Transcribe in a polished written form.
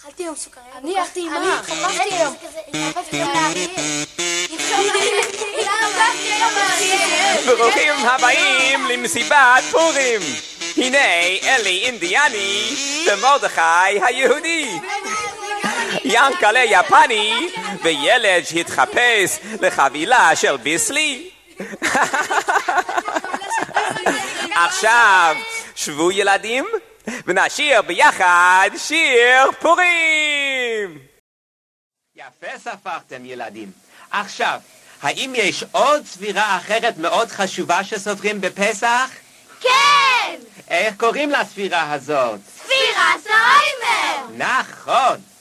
אכלתי היום סוכריה. אני אכלתי עם מה? התחפשתי היום. ברוכים הבאים למסיבת פורים. הנה אלי אינדיאני ומרדכי היהודי, ינקלה יפני וילד שהתחפש לחבילה של ביסלי. עכשיו שבו ילדים ונשיר ביחד שיר פורים. יפה ספרתם ילדים. עכשיו, האם יש עוד ספירה אחרת מאוד חשובה שסופרים בפסח? כן! איך קוראים לספירה הזאת? ספירת העומר! נכון.